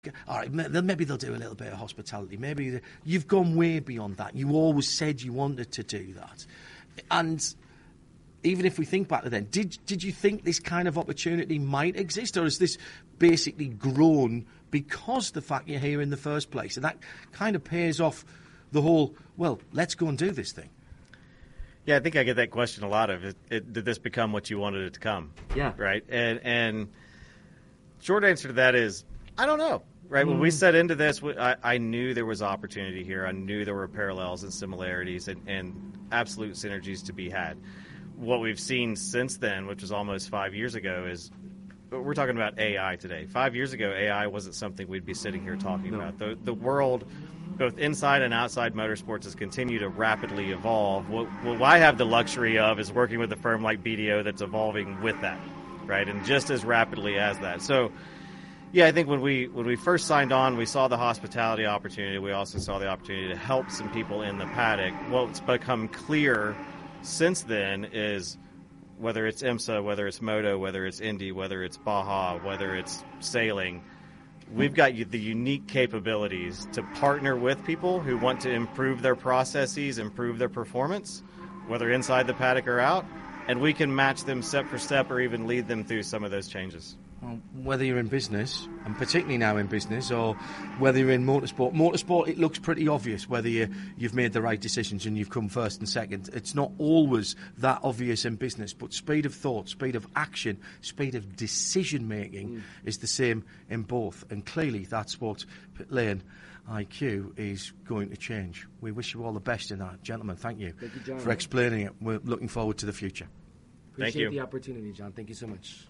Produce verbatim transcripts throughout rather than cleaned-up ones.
all right, maybe they'll do a little bit of hospitality. Maybe they, you've gone way beyond that. You always said you wanted to do that. And even if we think back to then, did did you think this kind of opportunity might exist, or has this basically grown because the fact you're here in the first place? And that kind of pays off the whole, well, let's go and do this thing. Yeah, I think I get that question a lot of, it, it, did this become what you wanted it to come? Yeah. Right? And, and short answer to that is, I don't know. Right, when we set into this, I, I knew there was opportunity here. I knew there were parallels and similarities and, and absolute synergies to be had. What we've seen since then, which was almost five years ago, is we're talking about A I today. Five years ago, A I wasn't something we'd be sitting here talking no. about. The, the world, both inside and outside motorsports, has continued to rapidly evolve. What, what I have the luxury of is working with a firm like B D O that's evolving with that, right, and just as rapidly as that. So, yeah, I think when we when we first signed on, we saw the hospitality opportunity. We also saw the opportunity to help some people in the paddock. What's become clear since then is whether it's IMSA, whether it's Moto, whether it's Indy, whether it's Baja, whether it's sailing, we've got the unique capabilities to partner with people who want to improve their processes, improve their performance, whether inside the paddock or out, and we can match them step for step or even lead them through some of those changes. Well, whether you're in business, and particularly now in business, or whether you're in motorsport, motorsport, it looks pretty obvious whether you, you've made the right decisions and you've come first and second. It's not always that obvious in business, but speed of thought, speed of action, speed of decision-making mm. is the same in both. And clearly that's what pit lane I Q is going to change. We wish you all the best in that. Gentlemen, thank you, thank you John, for explaining it. We're looking forward to the future. Appreciate thank you. the opportunity, John. Thank you so much.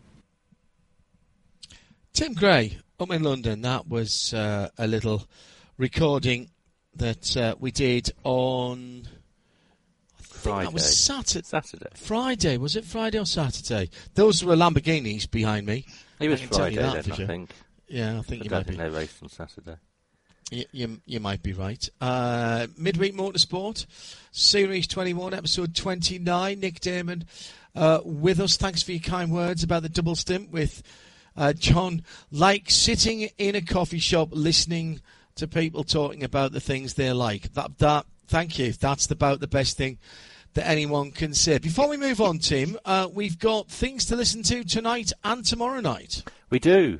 Tim Gray, up in London. That was uh, a little recording that uh, we did on I think Friday. That was Saturday. Saturday. Friday. Was it Friday or Saturday? Those were Lamborghinis behind me. It was I Friday then, I sure. think. Yeah, I think I you don't might think be. they raced on Saturday. You, you, you might be right. Uh, Midweek Motorsport, Series twenty-one, Episode twenty-nine. Nick Damon uh, with us. Thanks for your kind words about the double stint with uh, John. Like sitting in a coffee shop listening to people talking about the things they like. That, that. Thank you. That's about the best thing that anyone can say. Before we move on, Tim, uh, we've got things to listen to tonight and tomorrow night. We do.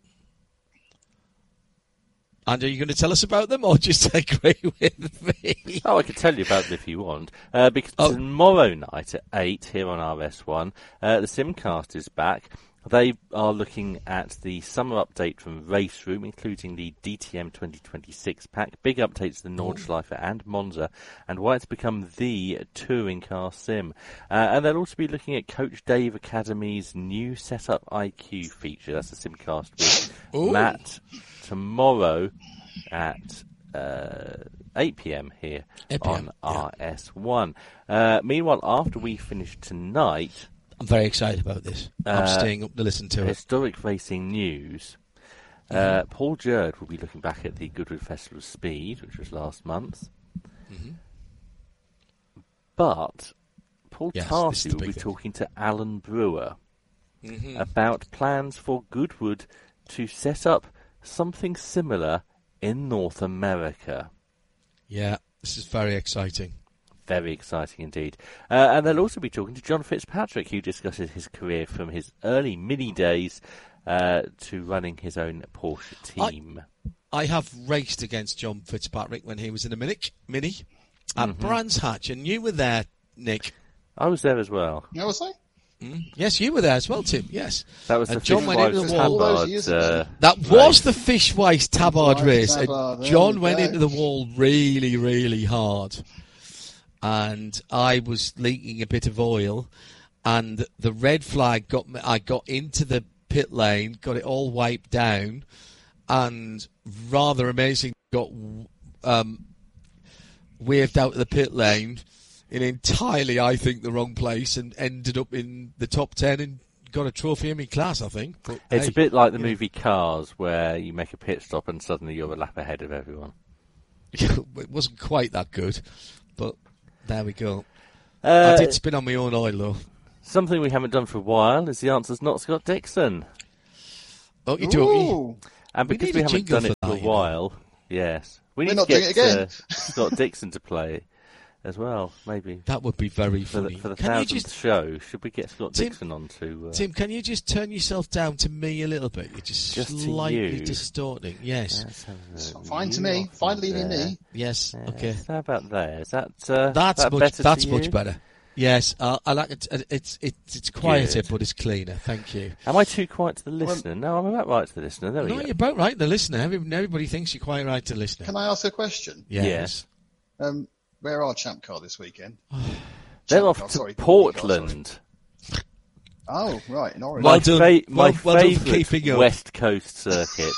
And are you going to tell us about them or just agree with me? Oh, I can tell you about them if you want. Uh, because oh. tomorrow night at eight here on R S one, uh, the Simcast is back. They are looking at the summer update from Race Room, including the D T M twenty twenty-six pack, big updates to the Nordschleife and Monza, and why it's become the touring car sim. Uh, and they'll also be looking at Coach Dave Academy's new Setup I Q feature. That's the Simcast with Ooh. Matt tomorrow at uh, eight p.m. here eight p m, on yeah. R S one. Uh, meanwhile, after we finish tonight, I'm very excited about this. I'm uh, staying up to listen to it. Historic racing news. Uh, mm-hmm. Paul Jerd will be looking back at the Goodwood Festival of Speed, which was last month. Mm-hmm. But Paul yes, Tarsi will be thing. talking to Alan Brewer mm-hmm. about plans for Goodwood to set up something similar in North America. Yeah, this is very exciting. Very exciting indeed. Uh, and they'll also be talking to John Fitzpatrick, who discusses his career from his early Mini days uh, to running his own Porsche team. I, I have raced against John Fitzpatrick when he was in a Mini, mini at mm-hmm. Brands Hatch, and you were there, Nick. I was there as well. Yeah, was I? Mm. Yes, you were there as well, Tim. Yes. That was and the John went into the wall. Tabard, uh, that was the Fishwife Tabard race. Tabard, and John went go. into the wall really, really hard. And I was leaking a bit of oil, and the red flag got me. I got into the pit lane, got it all wiped down, and rather amazing, got um, waved out of the pit lane in entirely, I think, the wrong place, and ended up in the top ten and got a trophy in my class, I think. But, it's hey, a bit like the yeah. movie Cars, where you make a pit stop and suddenly you're a lap ahead of everyone. It wasn't quite that good, but there we go. Uh, I did spin on my own oil, though. Something we haven't done for a while is the answer's not Scott Dixon. Okie dokie. And We because need we, a haven't jingle done it for for that, a you know. while, yes. We We're need not to doing get it again. uh, Scott Dixon to play as well, maybe. That would be very For funny. the, for the Can you thousandth just, show, should we get Scott Tim- Dixon on to... Uh, Tim, can you just turn yourself down to me a little bit? You're just, Just to slightly you? distorting. Yes. let's have a It's look. fine to You me. off Fine on leaving there. me. Yes. Yes, Okay. How about there? Is that uh, That's that much. better That's to much you? better. Yes, uh, I like it. It's it's it's quieter, Good. but it's cleaner. Thank you. Am I too quiet to the listener? No, I'm about right to the listener. There we No, go. you're about right. The listener. Every, everybody thinks you're quite right to the listener. Can I ask a question? Yes. Um, where are Champ Car this weekend? They're Champ off Car, to sorry, Portland. Oh, right, in Oregon. My, Well done. fa- my Well- well done for favourite keeping up. West Coast circuit.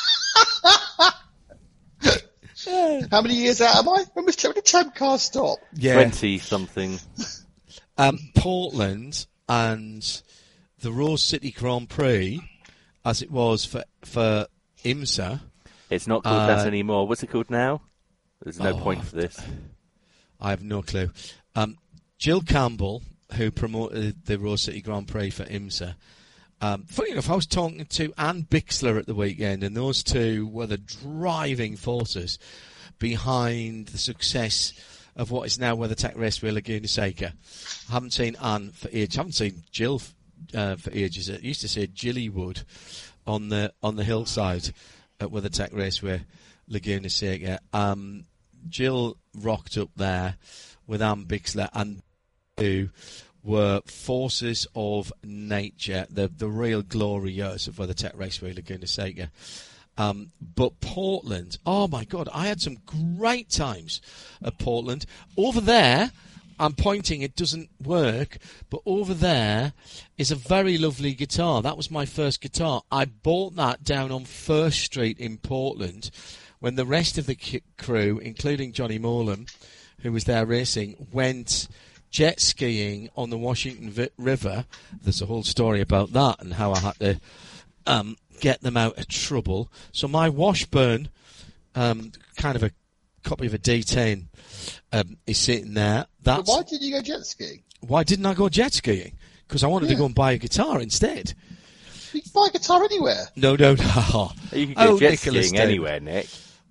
How many years out am I? When was when did Champ Car stop? Yeah. Twenty something. Um, Portland and the Rose City Grand Prix, as it was for for IMSA. It's not called Uh, that anymore. What's it called now? There's no Oh, point for this. I have no clue. Um, Jill Campbell, who promoted the Rose City Grand Prix for IMSA. Um, funny enough, I was talking to Anne Bixler at the weekend, and those two were the driving forces behind the success of what is now WeatherTech Raceway Laguna Seca. I haven't seen Anne for ages. I haven't seen Jill uh, for ages. It used to say Jillywood on the on the hillside at WeatherTech Raceway Laguna Seca. Um, Jill rocked up there with Anne Bixler, and who were forces of nature, the the real glory years of WeatherTech Raceway Laguna Seca. Um, but Portland, oh my God, I had some great times at Portland. Over there, I'm pointing, it doesn't work, but over there is a very lovely guitar. That was my first guitar. I bought that down on First Street in Portland when the rest of the c- crew, including Johnny Morlam, who was there racing, went jet skiing on the Washington vi- River. There's a whole story about that and how I had to um, get them out of trouble. So my Washburn, um, kind of a copy of a D ten, um, is sitting there. That's But why did you go jet skiing? why didn't I go jet skiing? Because I wanted to Yeah. go and buy a guitar instead. You can buy a guitar anywhere. No, no, no. You could go Oh, jet Nicholas skiing Damon. anywhere, Nick.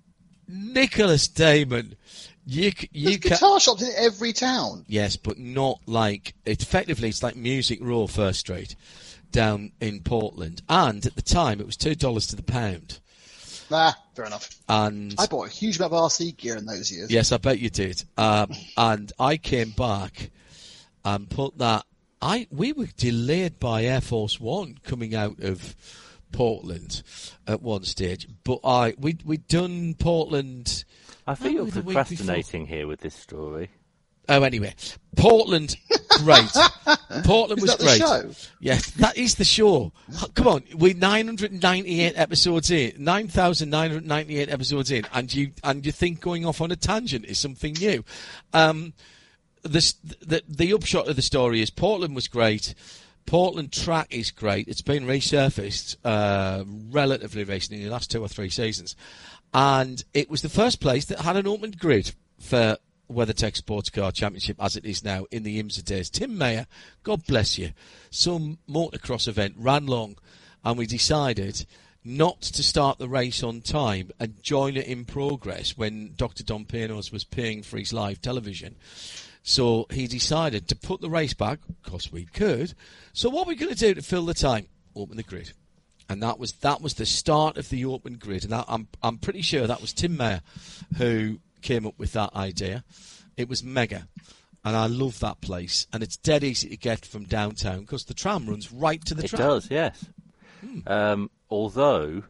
Nicholas Damon. You, c- There's you can. guitar shops in every town. Yes, but not like it. Effectively, it's like Music Row, First Street, down in Portland. And at the time, it was two dollars to the pound. Ah, fair enough. And I bought a huge amount of R C gear in those years. yes, I bet you did. Um, and I came back and put that. I we were delayed by Air Force One coming out of Portland at one stage, but I we we'd done Portland. I think Oh, you're the week procrastinating here with this story. Oh, anyway, Portland, great. Portland Is was that the great. show? Yes, that is the show. Come on, we're nine hundred ninety-eight episodes in, nine thousand nine hundred ninety-eight episodes in, and you and you think going off on a tangent is something new. Um, the, the the upshot of the story is Portland was great. Portland track is great. It's been resurfaced uh, relatively recently in the last two or three seasons. And it was the first place that had an open grid for WeatherTech Sports Car Championship as it is now in the IMSA days. Tim Mayer, God bless you, some motocross event ran long, and we decided not to start the race on time and join it in progress when Doctor Don Pianos was paying for his live television. So he decided to put the race back, because we could. So what are we going to do to fill the time? Open the grid. And that was that was the start of the open grid. And that, I'm I'm pretty sure that was Tim Mayer who came up with that idea. It was mega. And I love that place. And it's dead easy to get from downtown because the tram runs right to the It tram. does, yes. Um, although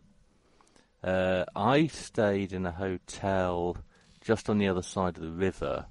uh, I stayed in a hotel just on the other side of the river,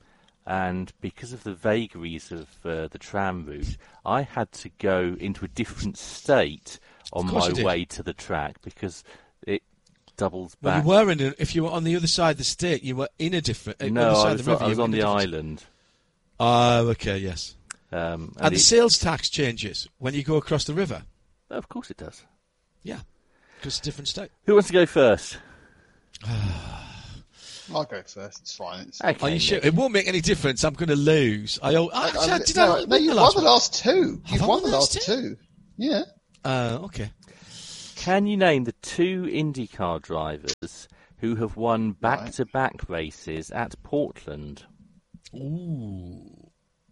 and because of the vagaries of uh, the tram route, I had to go into a different state on Of course my you did. way to the track because it doubles Well, back. you were in a, if you were on the other side of the state, you were in a different. uh, no, other side I of was, the river, I you was were on in a the different- island. Oh, okay, yes. Um, And, the it- sales tax changes when you go across the river. of course it does. Yeah, because it's a different state. Who wants to go first? I'll go first. It's fine. It's, Okay, Are you sure? Nick. It won't make any difference. I'm going to lose. I, I, I- actually, I- did no, I no, win you've the won last the one? last two. Have You've I won won the the last last two. Yeah. Uh, okay. Can you name the two IndyCar drivers who have won back-to-back races at Portland? Ooh.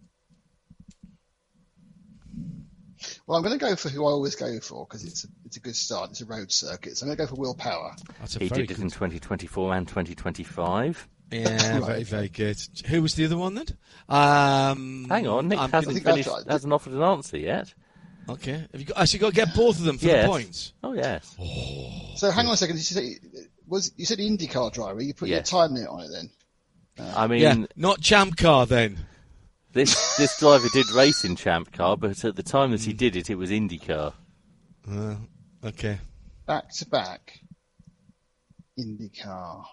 Well, I'm going to go for who I always go for because it's a, it's a good start. It's a road circuit. So I'm going to go for Will Power. That's a He very did it good... in twenty twenty-four and twenty twenty-five. Yeah, very, very good. Who was the other one then? Um, Hang on, Nick I'm hasn't gonna- finished, hasn't offered an answer yet. Okay. Have you got, actually got to get both of them for Yes. the points? Oh, yes. So hang on a second. Did you say was you said IndyCar driver? You put Yes. your time limit on it then. I mean, Yeah, not Champ Car then. this this driver did race in Champ Car, but at the time that he did it, it was IndyCar. Uh, okay. Back to back. IndyCar.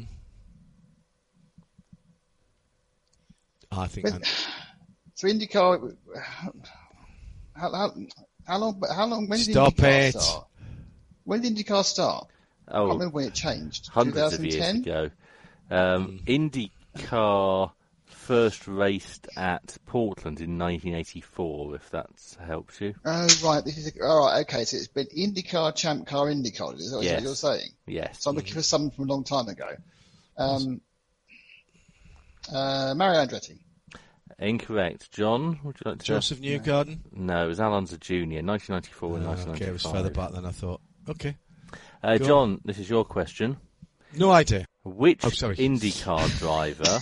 I think When- that, So IndyCar. How, how, how long? How long? When did Stop IndyCar it. start? When did IndyCar start? I can't Oh, remember when it changed. hundreds of years twenty ten? ago. Um, IndyCar first raced at Portland in nineteen eighty-four, if that helps you. Oh right, this is a, all right. Okay, so it's been IndyCar, Champ Car, IndyCar. Is that what Yes. you're saying? Yes. So I'm looking for someone from a long time ago. Um, uh, Mario Andretti. Incorrect. John, would you like to... Joseph Newgarden. No, it was Alonso Junior, nineteen ninety-four and Oh, nineteen ninety-five. okay, it was further back than I thought. Okay. Uh, Go John, this is your question. No idea. Which Oh, sorry. IndyCar driver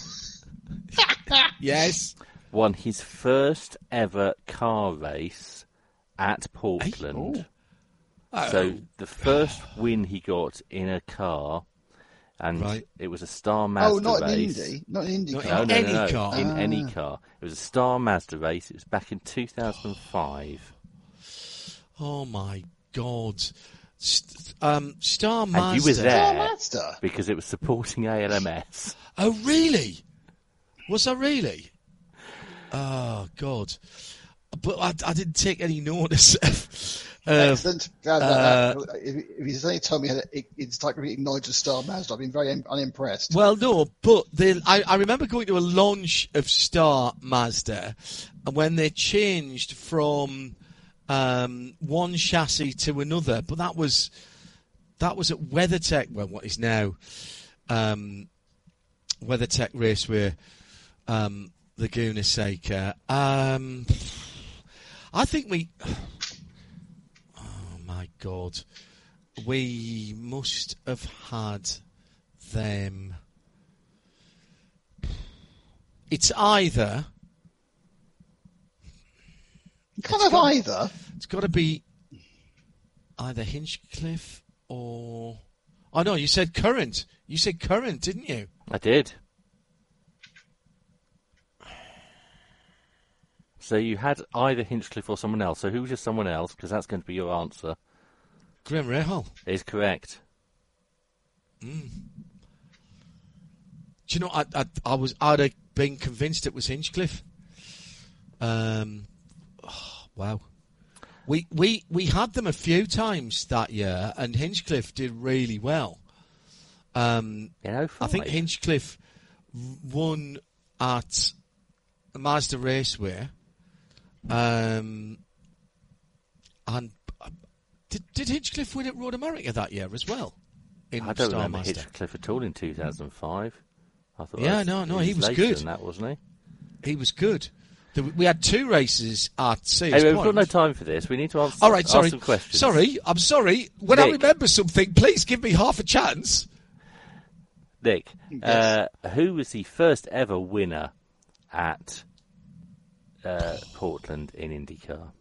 Yes. won his first ever car race at Portland? Oh. So the first win he got in a car, and Right. it was a Star Mazda Oh, not an race. Indy, not an Indy Not car. No, no, Any no, no. car? In Ah. any car. It was a Star Mazda race. It was back in two thousand five. Oh my God. St- um, Star Mazda. And you were Star there Mazda. because it was supporting A L M S. Oh, really? Was I really? Oh, God. But I, I didn't take any notice. uh, Excellent. Glad about uh, that. If, if he's only told me that it, it's like being acknowledged as Star Mazda, I've been very un- unimpressed. well, no, but they, I, I remember going to a launch of Star Mazda when they changed from um, one chassis to another, but that was that was at WeatherTech, well, what is now um, WeatherTech Raceway, um, Laguna Seca. Um, I think we. Oh my God, we must have had them. It's either. You can't have either. It's got to be either Hinchcliffe or. Oh no, you said Current. You said Current, didn't you? I did. So you had either Hinchcliffe or someone else. So who was just someone else? Because that's going to be your answer. Graham Rahal. Is correct. Do you know? I, I, I was. I'd have been convinced it was Hinchcliffe. Um. oh, wow. We we we had them a few times that year, and Hinchcliffe did really well. Um. You know, I think five. Hinchcliffe won at Mazda Raceway. Um, and uh, did, did Hinchcliffe win at Road America that year as well? In I don't Star remember Mazda? Hinchcliffe at all in two thousand five. I thought Yeah, that no, no, he was later good. than that, wasn't he? He was good. There- We had two races at Sears Anyway, we've Point. got no time for this. We need to answer, All right, ask sorry. some questions. Sorry, I'm sorry. When I Nick. remember something, please give me half a chance. Nick, Yes. uh, who was the first ever winner at uh, Portland in IndyCar?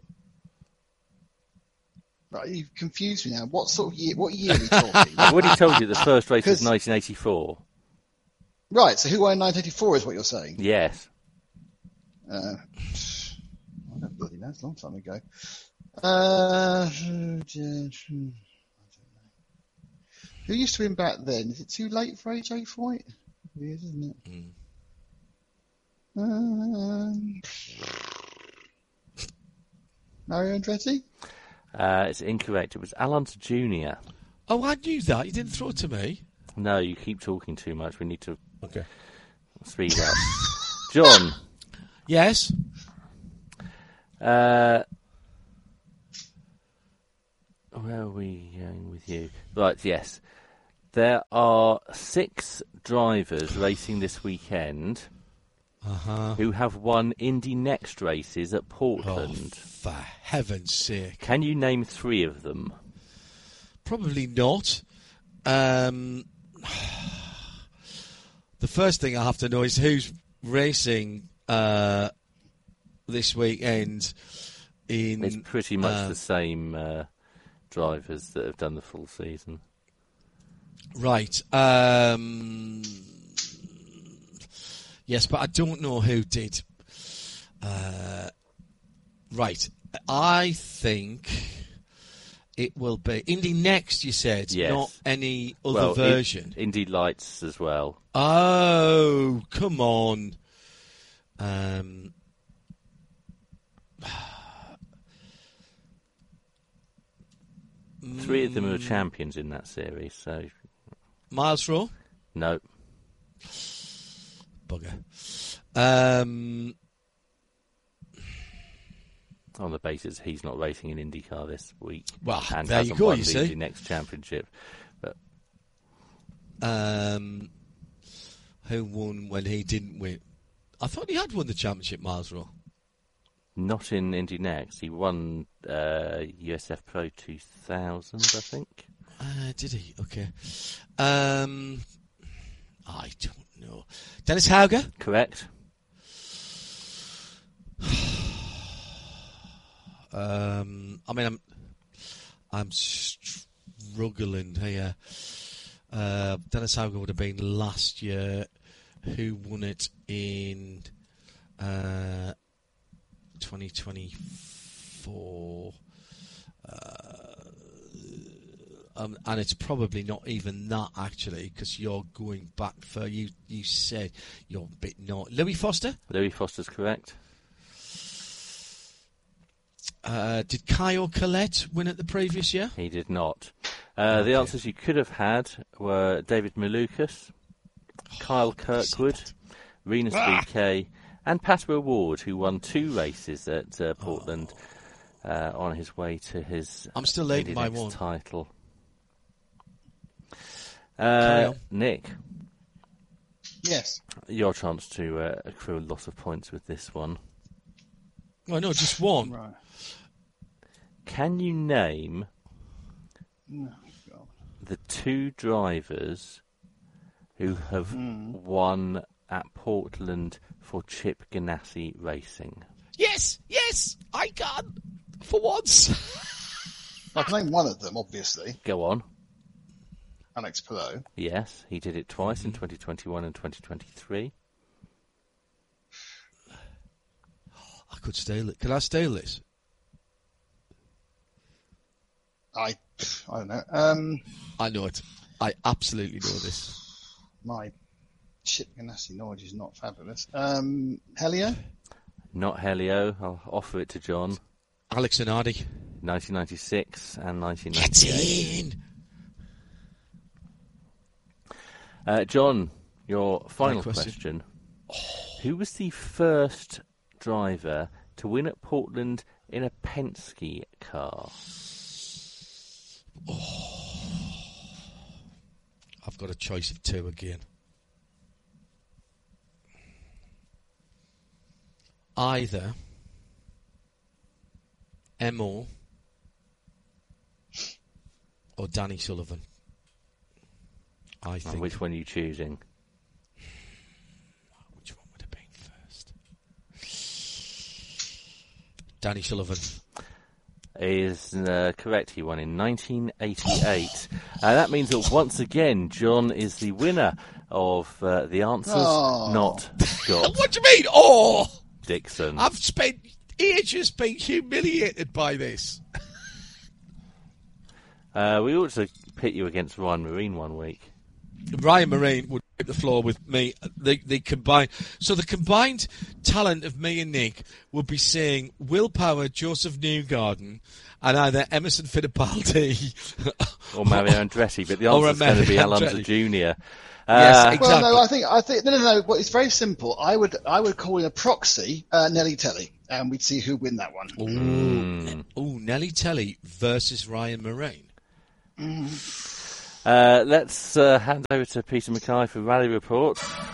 Right, you've confused me now. What sort of year? What year are we talking? I've already told you the first race was 'Cause- nineteen eighty-four. Right. So who won in nineteen eighty-four is what you're saying? Yes. Uh, I don't bloody know. It's a long time ago. Uh, who used to win back then? Is it too late for A J Foyt? It is, isn't it? Um, Mario Andretti? Uh, it's incorrect. It was Alonso Junior Oh, I knew that. You didn't throw it to me. No, you keep talking too much. We need to Okay. speed up. John, Yes. uh, where are we going with you? Right, yes. There are six drivers racing this weekend Uh-huh. who have won Indy Next races at Oh, Portland. for heaven's sake. Can you name three of them? Probably not. Um, the first thing I have to know is who's racing uh, this weekend. In It's pretty much uh, the same uh, drivers that have done the full season. Right. Um, yes, but I don't know who did. Uh, right. I think it will be Indy Next, you said, Yes. not any other well, version. In- Indy Lights as well. Oh, come on. Um, Three of them are champions in that series, so Miles Rowe? no. Bugger. Um, On the basis he's not racing in IndyCar this week. Well, and there you hasn't go, won you the see. Indy Next Championship. But um, who won when he didn't win? I thought he had won the championship, Miles Rowe. not in Indy Next. He won uh, U S F Pro two thousand, I think. Uh, did he? Okay. Um, I don't know. Dennis Hauger? Correct. Um, I mean, I'm, I'm struggling here. Uh, Dennis Hauger would have been last year. Who won it in uh, twenty twenty-four? Uh, um, and it's probably not even that, actually, because you're going back for you. You said you're a bit not Louis Foster. Louis Foster's correct. Uh, did Kyle Collette win it the previous year? He did not. Uh, The Okay. answers you could have had were David Malukas, Kyle Kirkwood, Renus Ah! B K, and Pat Ward, who won two races at uh, Portland uh, on his way to his I'm still leading Indy by Next one. title. Carry Uh, on. Nick, Yes. your chance to uh, accrue a lot of points with this one. Well, no, just one. Right. Can you name Oh, God. the two drivers who have won at Portland for Chip Ganassi Racing? Yes, yes, I can. For once. I can name one of them, obviously. Go on. Alex Pillow. Yes, he did it twice in twenty twenty-one and twenty twenty-three. I could steal it. Can I steal this? I, I don't know. Um, I know it. I absolutely know this. my Chip Ganassi knowledge is not fabulous. Um, Helio. Not Helio. I'll offer it to John. Alex Zanardi. nineteen ninety-six and nineteen Get ninety-eight. in. Uh, John, your final question. question. Who was the first driver to win at Portland in a Penske car? I've got a choice of two again. Either M O or Danny Sullivan. I And think. which one are you choosing? Which one would have been first? Danny Sullivan. Is uh, correct. He won in nineteen eighty-eight. uh, that means that once again, John is the winner of uh, the answers, Oh. not Scott What do you mean? Oh! Dixon. I've spent ages being humiliated by this. Uh, we ought to pit you against Ryan Marine one week. Ryan Marine would wipe the floor with me. The, the combined, so the combined talent of me and Nick would be seeing Will Power, Joseph Newgarden, and either Emerson Fittipaldi or Mario Andretti. But the answer is going to be Alonso Junior Yes, Uh, exactly. Well, no, I think I think no, no, no. Well, it's very simple. I would I would call in a proxy uh, Nelly Telly, and we'd see who win that one. Ooh, Mm. ooh, Nelly Telly versus Ryan Marine. Uh, let's uh, hand over to Peter Mackay for Rally Report.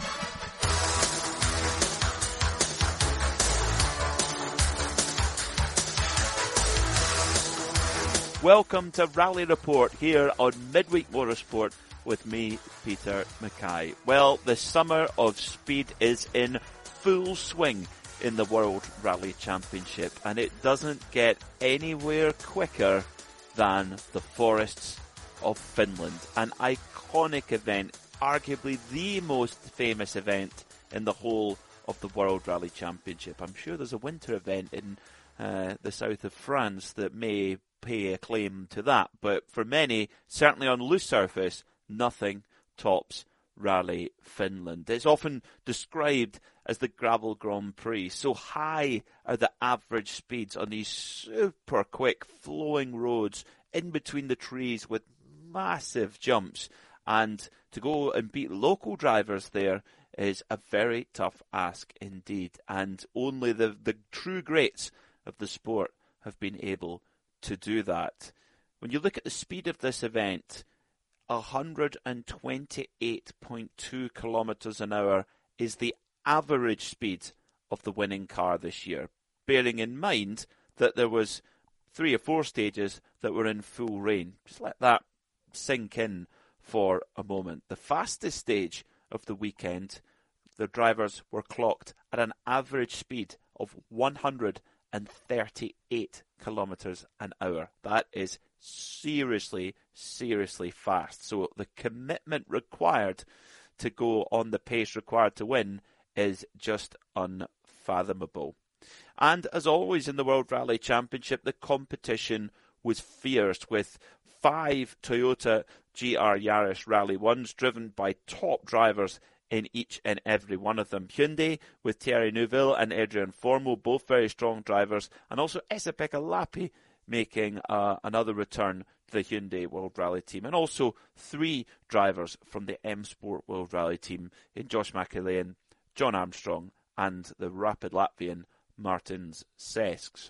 Welcome to Rally Report here on Midweek Motorsport with me, Peter Mackay. Well, the summer of speed is in full swing in the World Rally Championship, and it doesn't get anywhere quicker than the forests of Finland. An iconic event, arguably the most famous event in the whole of the World Rally Championship. I'm sure there's a winter event in uh, the south of France that may pay a claim to that, but for many, certainly on loose surface, nothing tops Rally Finland. It's often described as the gravel Grand Prix. So high are the average speeds on these super quick flowing roads in between the trees with massive jumps, and to go and beat local drivers there is a very tough ask indeed, and only the, the true greats of the sport have been able to do that. When you look at the speed of this event, one hundred twenty-eight point two kilometres an hour is the average speed of the winning car this year, bearing in mind that there was three or four stages that were in full rain. Just let that sink in for a moment. The fastest stage of the weekend, the drivers were clocked at an average speed of one hundred thirty-eight kilometres an hour. That is seriously, seriously fast. So the commitment required to go on the pace required to win is just unfathomable. And as always in the World Rally Championship, the competition was fierce, with five Toyota G R Yaris Rally ones driven by top drivers in each and every one of them. Hyundai with Thierry Neuville and Adrian Formo, both very strong drivers, and also Esa-Pekka Lappi making uh, another return to the Hyundai World Rally team, and also three drivers from the M Sport World Rally team in Josh McElwain, John Armstrong, and the Rapid Latvian Martins Sesks.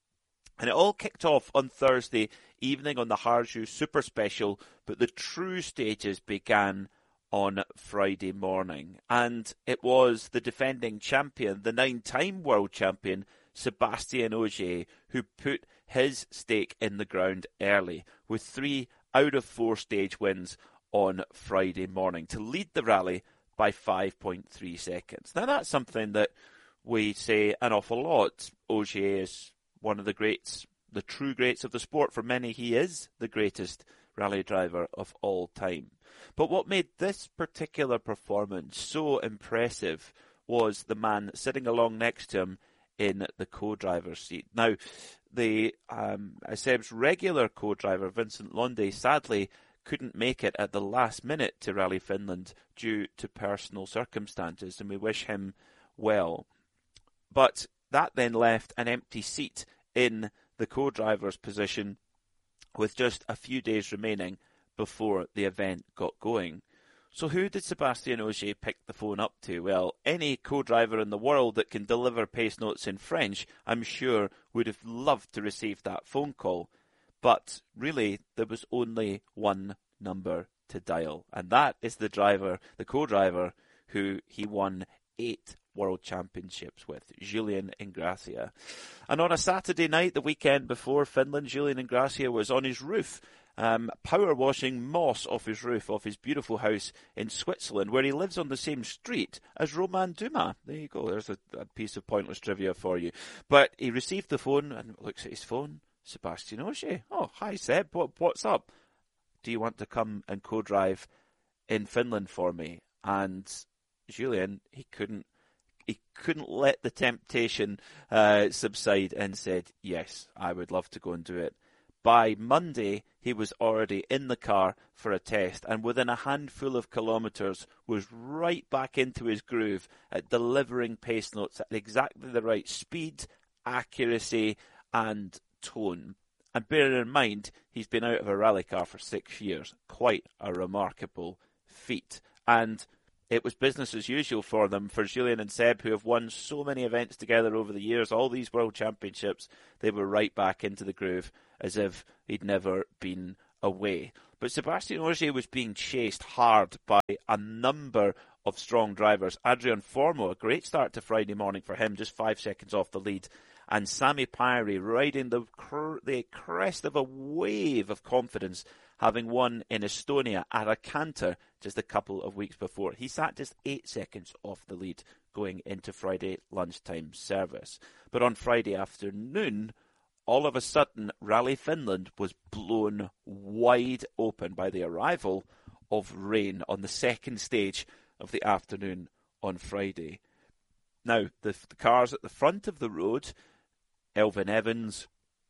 And it all kicked off on Thursday evening on the Harju Super Special, but the true stages began on Friday morning. And it was the defending champion, the nine-time world champion, Sébastien Ogier, who put his stake in the ground early, with three out of four stage wins on Friday morning, to lead the rally by five point three seconds. Now that's something that we say an awful lot. Ogier is one of the greats, the true greats of the sport. For many, he is the greatest rally driver of all time. But what made this particular performance so impressive was the man sitting along next to him in the co-driver's seat. Now, the um, Seb's regular co-driver, Vincent Lunde, sadly couldn't make it at the last minute to Rally Finland due to personal circumstances, and we wish him well. But that then left an empty seat in the co-driver's position with just a few days remaining before the event got going. So who did Sébastien Ogier pick the phone up to? Well, any co-driver in the world that can deliver pace notes in French, I'm sure, would have loved to receive that phone call. But really, there was only one number to dial, and that is the driver, the co-driver, who he won eight World Championships with, Julien Ingrassia. And on a Saturday night, the weekend before Finland, Julien Ingrassia was on his roof, Um, power washing moss off his roof, off his beautiful house in Switzerland, where he lives on the same street as Romain Dumas. There you go, there's a, a piece of pointless trivia for you. But he received the phone and looks at his phone. Sébastien Ogier. Oh, hi Seb, what, what's up? Do you want to come and co-drive in Finland for me? And Julien, he couldn't he couldn't let the temptation uh, subside, and said, yes, I would love to go and do it. By Monday, he was already in the car for a test, and within a handful of kilometres was right back into his groove at delivering pace notes at exactly the right speed, accuracy and tone. And bearing in mind, he's been out of a rally car for six years. Quite a remarkable feat. And it was business as usual for them, for Julian and Seb, who have won so many events together over the years, all these world championships. They were right back into the groove as if he'd never been away. But Sébastien Ogier was being chased hard by a number of strong drivers. Adrian Formeau, a great start to Friday morning for him, just five seconds off the lead. And Sami Päiry riding the, cr- the crest of a wave of confidence, having won in Estonia at a canter just a couple of weeks before. He sat just eight seconds off the lead going into Friday lunchtime service. But on Friday afternoon, all of a sudden, Rally Finland was blown wide open by the arrival of rain on the second stage of the afternoon on Friday. Now, the, the cars at the front of the road, Elfyn Evans,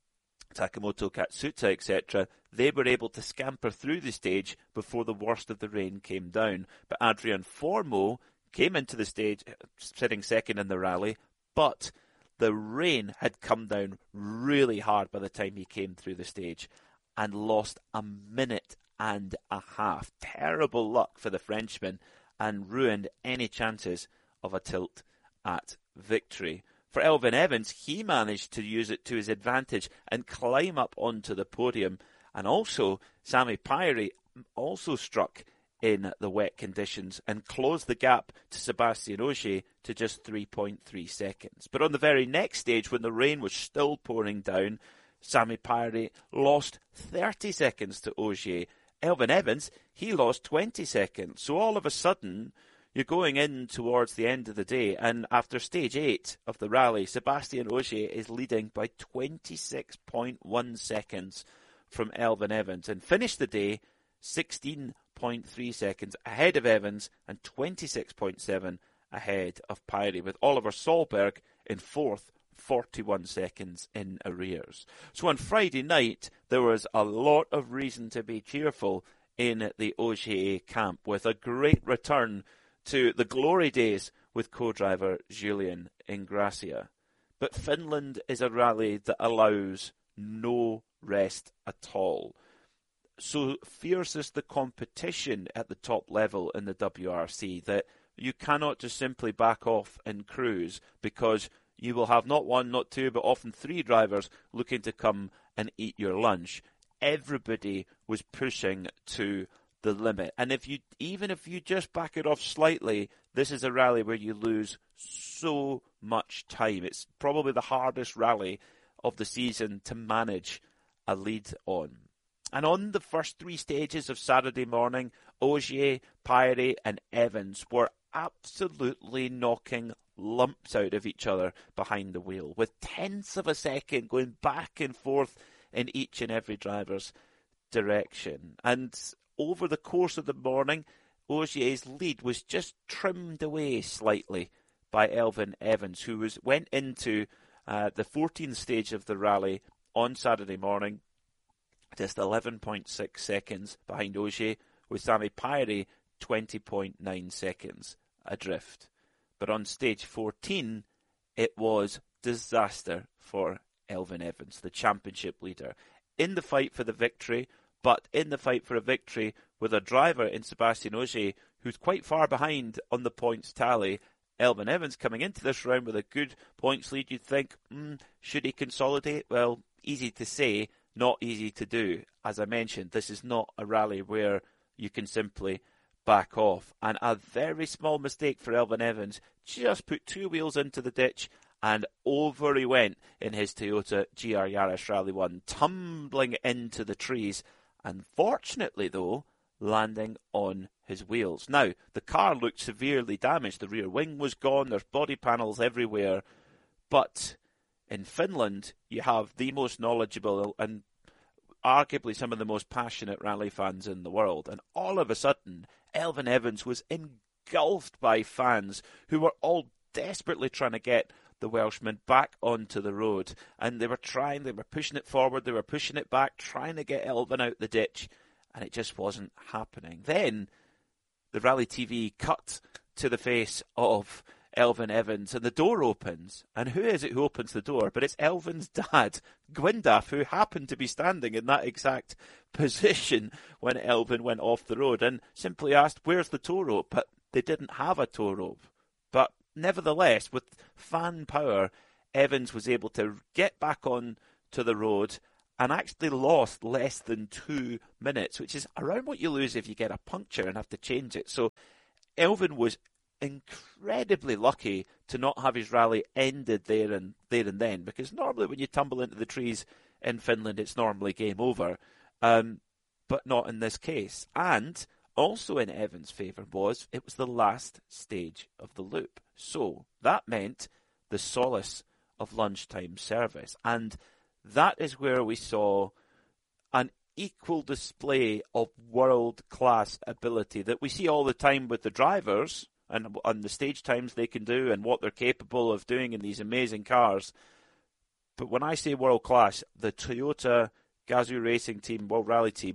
Takamoto Katsuta, et cetera, they were able to scamper through the stage before the worst of the rain came down. But Adrian Formeau came into the stage, sitting second in the rally, but the rain had come down really hard by the time he came through the stage and lost a minute and a half. Terrible luck for the Frenchman and ruined any chances of a tilt at victory. For Elfyn Evans, he managed to use it to his advantage and climb up onto the podium. And also, Sami Päiry also struck in the wet conditions and closed the gap to Sébastien Ogier to just three point three seconds. But on the very next stage, when the rain was still pouring down, Sami Päiry lost thirty seconds to Ogier. Elfyn Evans, he lost twenty seconds. So all of a sudden, you're going in towards the end of the day, and after stage eight of the rally, Sébastien Ogier is leading by twenty-six point one seconds from Elfyn Evans and finished the day sixteen point three seconds ahead of Evans and twenty-six point seven ahead of Päiry, with Oliver Solberg in fourth, forty-one seconds in arrears. So on Friday night, there was a lot of reason to be cheerful in the Ogier camp, with a great return to the glory days with co-driver Julian Ingrassia. But Finland is a rally that allows no rest at all. So fierce is the competition at the top level in the W R C that you cannot just simply back off and cruise, because you will have not one, not two, but often three drivers looking to come and eat your lunch. Everybody was pushing to the limit. And if you, even if you just back it off slightly, this is a rally where you lose so much time. It's probably the hardest rally of the season to manage a lead on. And on the first three stages of Saturday morning, Ogier, Päiry and Evans were absolutely knocking lumps out of each other behind the wheel, with tenths of a second going back and forth in each and every driver's direction. And over the course of the morning, Ogier's lead was just trimmed away slightly by Elfyn Evans, who was went into uh, the fourteenth stage of the rally on Saturday morning, just eleven point six seconds behind Ogier, with Sami Päiry twenty point nine seconds adrift. But on stage fourteen, it was disaster for Elfyn Evans, the championship leader, in the fight for the victory, but in the fight for a victory with a driver in Sébastien Ogier who's quite far behind on the points tally. Elfyn Evans coming into this round with a good points lead. You'd think, mm, should he consolidate? Well, easy to say, not easy to do. As I mentioned, this is not a rally where you can simply back off. And a very small mistake for Elfyn Evans, just put two wheels into the ditch and over he went in his Toyota G R Yaris Rally one, tumbling into the trees. Unfortunately, though, landing on his wheels. Now, the car looked severely damaged. The rear wing was gone. There's body panels everywhere. But in Finland, you have the most knowledgeable and arguably some of the most passionate rally fans in the world. And all of a sudden, Elfyn Evans was engulfed by fans who were all desperately trying to get the Welshman back onto the road. And they were trying, they were pushing it forward, they were pushing it back, trying to get Elfyn out the ditch, and it just wasn't happening. Then the Rally T V cut to the face of Elfyn Evans, and the door opens. And who is it who opens the door? But it's Elfyn's dad, Gwyndaf, who happened to be standing in that exact position when Elfyn went off the road, and simply asked, where's the tow rope? But they didn't have a tow rope. But nevertheless, with fan power, Evans was able to get back on to the road and actually lost less than two minutes, which is around what you lose if you get a puncture and have to change it. So Elfyn was incredibly lucky to not have his rally ended there and there and then, because normally when you tumble into the trees in Finland, it's normally game over, um, but not in this case. And also in Evans' favour was it was the last stage of the loop, so that meant the solace of lunchtime service, and that is where we saw an equal display of world-class ability that we see all the time with the drivers and on the stage times they can do and what they're capable of doing in these amazing cars. But when I say world-class, the Toyota Gazoo Racing Team, World Rally Team,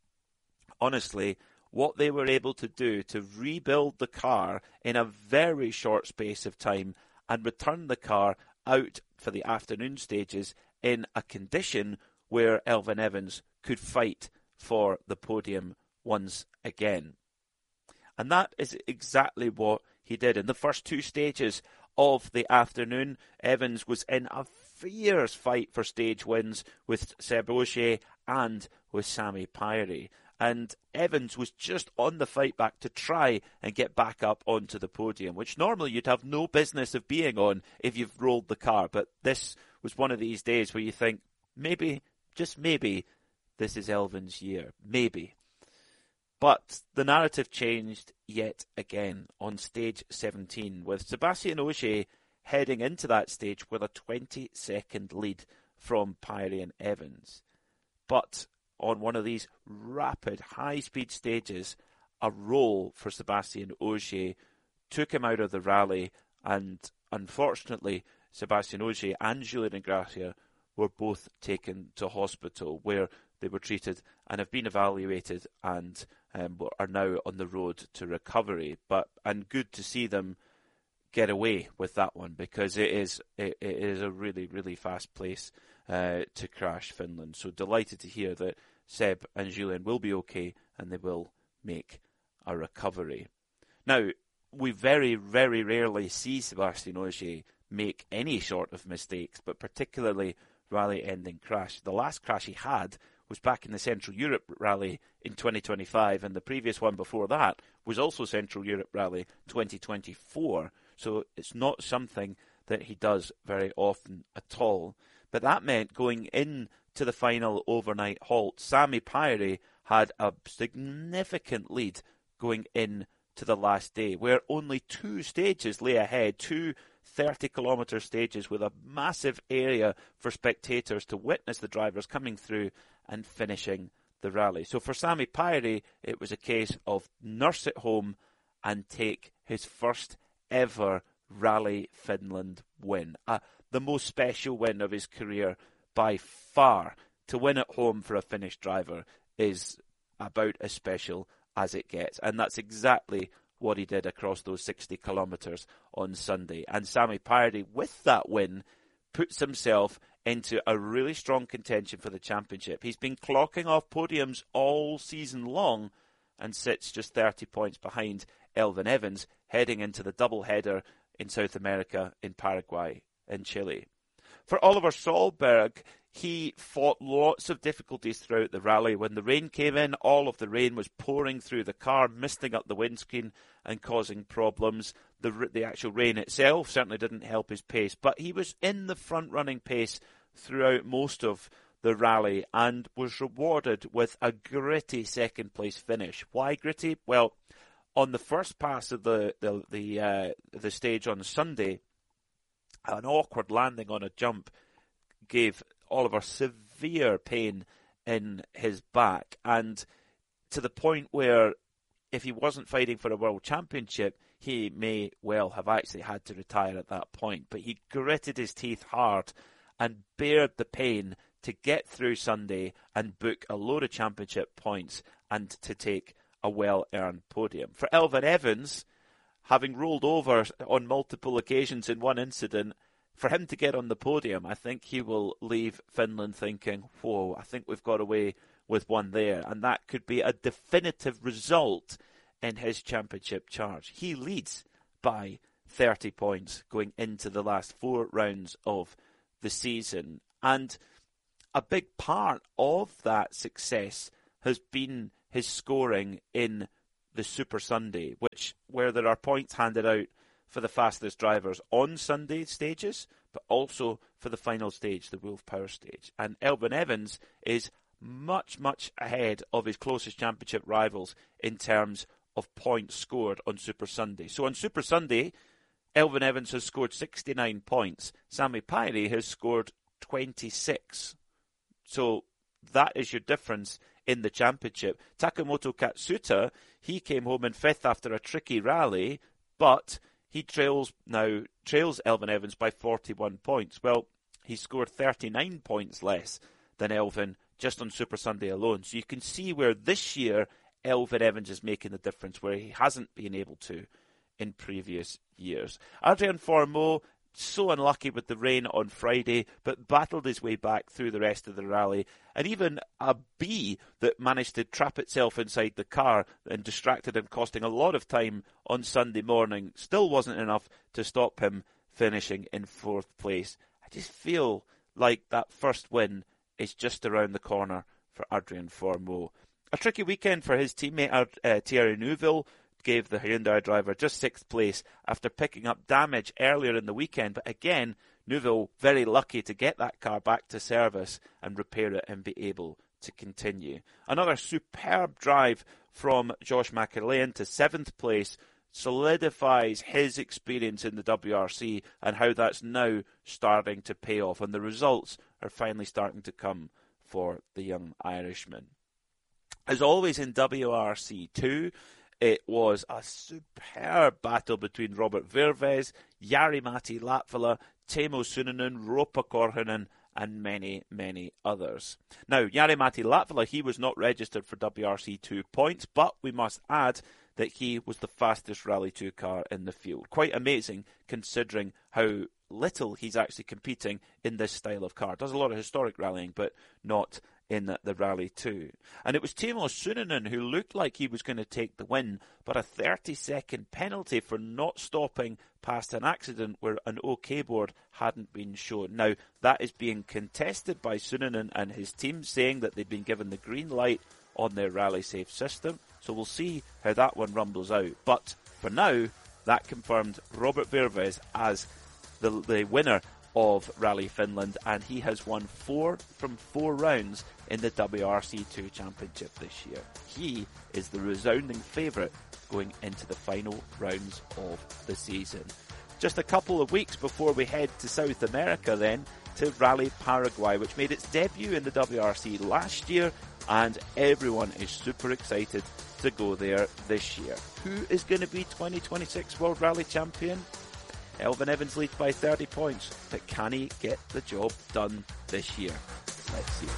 honestly, what they were able to do to rebuild the car in a very short space of time and return the car out for the afternoon stages in a condition where Elfyn Evans could fight for the podium once again. And that is exactly what he did. In the first two stages of the afternoon, Evans was in a fierce fight for stage wins with Seb Ogier and with Sami Päiри. And Evans was just on the fight back to try and get back up onto the podium, which normally you'd have no business of being on if you've rolled the car. But this was one of these days where you think, maybe, just maybe, this is Elfyn's year. Maybe. But the narrative changed yet again on stage seventeen, with Sébastien Ogier heading into that stage with a twenty-second lead from Päiri and Evans. But on one of these rapid, high-speed stages, a roll for Sébastien Ogier took him out of the rally, and unfortunately, Sébastien Ogier and Julian Ingrassia were both taken to hospital, where they were treated and have been evaluated and um, are now on the road to recovery. But and good to see them get away with that one, because it is it, it is a really, really fast place uh, to crash Finland. So delighted to hear that Seb and Julian will be okay and they will make a recovery. Now, we very, very rarely see Sébastien Ogier make any sort of mistakes, but particularly rally-ending crash. The last crash he had was back in the Central Europe Rally in twenty twenty-five, and the previous one before that was also Central Europe Rally twenty twenty-four. So it's not something that he does very often at all. But that meant going in to the final overnight halt, Sami Päiri had a significant lead going in to the last day, where only two stages lay ahead, two thirty-kilometre stages with a massive area for spectators to witness the drivers coming through and finishing the rally. So for Sami Päiri, it was a case of nurse it home and take his first ever Rally Finland win. Uh, the most special win of his career by far. To win at home for a Finnish driver is about as special as it gets. And that's exactly what he did across those sixty kilometres on Sunday. And Sami Päiri, with that win, puts himself into a really strong contention for the championship. He's been clocking off podiums all season long and sits just thirty points behind Elfyn Evans, heading into the double-header in South America, in Paraguay and Chile. For Oliver Solberg, he fought lots of difficulties throughout the rally. When the rain came in, all of the rain was pouring through the car, misting up the windscreen and causing problems. The, the actual rain itself certainly didn't help his pace, but he was in the front-running pace throughout most of the rally and was rewarded with a gritty second-place finish. Why gritty? Well, on the first pass of the the the, uh, the stage on Sunday, an awkward landing on a jump gave Oliver severe pain in his back, and to the point where if he wasn't fighting for a world championship, he may well have actually had to retire at that point. But he gritted his teeth hard and bared the pain to get through Sunday and book a load of championship points and to take a well-earned podium. For Elfyn Evans, having rolled over on multiple occasions in one incident, for him to get on the podium, I think he will leave Finland thinking, whoa, I think we've got away with one there. And that could be a definitive result in his championship charge. He leads by thirty points going into the last four rounds of the season. And a big part of that success has been his scoring in the Super Sunday, which where there are points handed out for the fastest drivers on Sunday stages, but also for the final stage, the Wolf Power stage. And Elfyn Evans is much, much ahead of his closest championship rivals in terms of points scored on Super Sunday. So on Super Sunday, Elfyn Evans has scored sixty-nine points. Sami Päivi has scored twenty-six. So that is your difference in the championship. Takamoto Katsuta, he came home in fifth after a tricky rally, but he trails now trails Elfyn Evans by forty-one points. Well, he scored thirty-nine points less than Elfyn just on Super Sunday alone. So you can see where this year Elfyn Evans is making the difference, where he hasn't been able to in previous years. Adrien Fourmeau, so unlucky with the rain on Friday, but battled his way back through the rest of the rally. And even a bee that managed to trap itself inside the car and distracted him, costing a lot of time on Sunday morning, still wasn't enough to stop him finishing in fourth place. I just feel like that first win is just around the corner for Adrien Fourmeau. A tricky weekend for his teammate uh, Thierry Neuville. Gave the Hyundai driver just sixth place after picking up damage earlier in the weekend. But again, Neuville very lucky to get that car back to service and repair it and be able to continue. Another superb drive from Josh McAlane to seventh place solidifies his experience in the W R C and how that's now starting to pay off. And the results are finally starting to come for the young Irishman. As always in W R C two, it was a superb battle between Robert Virves, Jari-Matti Latvala, Teemu Suninen, Ropa Korhonen, and many, many others. Now, Jari-Matti Latvala, he was not registered for W R C two points, but we must add that he was the fastest Rally two car in the field. Quite amazing, considering how little he's actually competing in this style of car. Does a lot of historic rallying, but not in the, the Rally two. And it was Teemu Suninen who looked like he was going to take the win, but a thirty-second penalty for not stopping past an accident where an OK board hadn't been shown. Now, that is being contested by Suninen and his team, saying that they've been given the green light on their Rally Safe system. So we'll see how that one rumbles out. But for now, that confirmed Robert Virves as the, the winner of Rally Finland, and he has won four from four rounds in the W R C two Championship this year. He is the resounding favourite going into the final rounds of the season. Just a couple of weeks before we head to South America then, to Rally Paraguay, which made its debut in the W R C last year, and everyone is super excited to go there this year. Who is going to be twenty twenty-six World Rally Champion? Elfyn Evans leads by thirty points, but can he get the job done this year? Let's see.